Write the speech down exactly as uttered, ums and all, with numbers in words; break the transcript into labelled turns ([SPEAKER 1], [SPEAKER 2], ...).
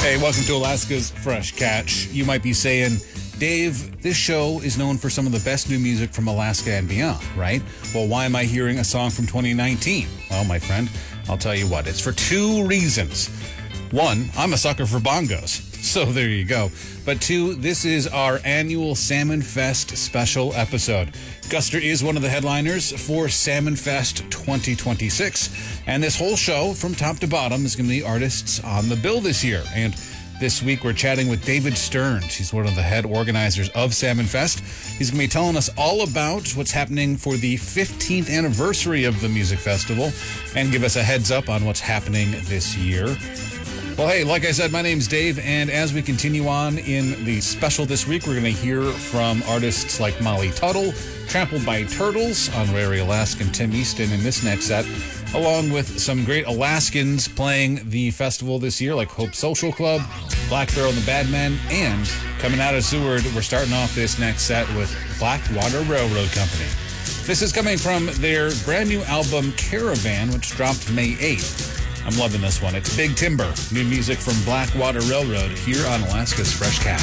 [SPEAKER 1] Hey, welcome to Alaska's Fresh Catch. You might be saying, Dave, this show is known for some of the best new music from Alaska and beyond, right? Well, why am I hearing a song from twenty nineteen? Well, my friend, I'll tell you what. It's for two reasons. One, I'm a sucker for bongos. So there you go. But two, this is our annual Salmon Fest special episode. Guster is one of the headliners for Salmon Fest twenty twenty-six. And this whole show, from top to bottom, is going to be artists on the bill this year. And this week, we're chatting with David Stearns. He's one of the head organizers of Salmon Fest. He's going to be telling us all about what's happening for the fifteenth anniversary of the music festival and give us a heads up on what's happening this year. Well, hey, like I said, my name's Dave, and as we continue on in the special this week, we're going to hear from artists like Molly Tuttle, Trampled by Turtles, Honorary Alaskan Tim Easton in this next set, along with some great Alaskans playing the festival this year, like Hope Social Club, Black Bear and the Bad Men, and coming out of Seward, we're starting off this next set with Blackwater Railroad Company. This is coming from their brand new album, Caravan, which dropped May eighth. I'm loving this one. It's Big Timber, new music from Blackwater Railroad here on Alaska's Fresh Catch.